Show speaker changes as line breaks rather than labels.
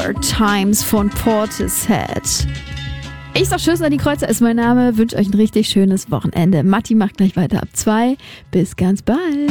Hard Times von Portishead. Ich sag Tschüss, Nadine Kreuzer ist mein Name. Wünsche euch ein richtig schönes Wochenende. Matti macht gleich weiter ab 2. Bis ganz bald.